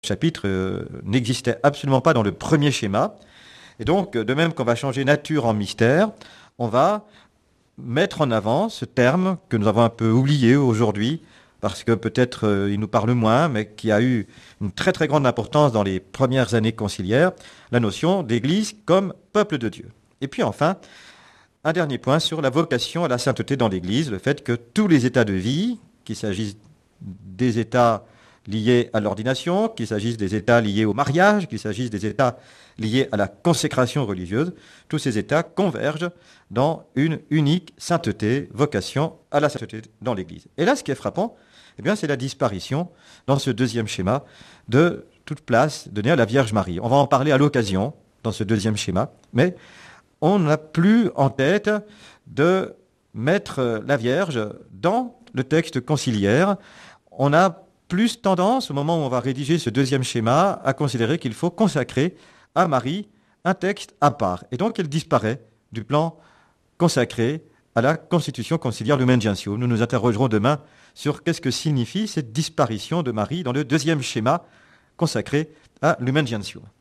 chapitre n'existait absolument pas dans le premier schéma. Et donc, de même qu'on va changer nature en mystère, on va mettre en avant ce terme que nous avons un peu oublié aujourd'hui, parce que peut-être il nous parle moins, mais qui a eu une très très grande importance dans les premières années conciliaires, la notion d'Église comme peuple de Dieu. Et puis enfin, un dernier point sur la vocation à la sainteté dans l'Église, le fait que tous les états de vie, qu'il s'agisse des états liés à l'ordination, qu'il s'agisse des états liés au mariage, qu'il s'agisse des états liés à la consécration religieuse, tous ces états convergent dans une unique sainteté, vocation à la sainteté dans l'Église. Et là, ce qui est frappant, eh bien, c'est la disparition, dans ce deuxième schéma, de toute place donnée à la Vierge Marie. On va en parler à l'occasion, dans ce deuxième schéma, mais on n'a plus en tête de mettre la Vierge dans le texte conciliaire. On a plus tendance, au moment où on va rédiger ce deuxième schéma, à considérer qu'il faut consacrer à Marie un texte à part. Et donc elle disparaît du plan consacré à la constitution conciliaire Lumen Gentium. Nous nous interrogerons demain sur qu'est-ce que signifie cette disparition de Marie dans le deuxième schéma consacré à Lumen Gentium.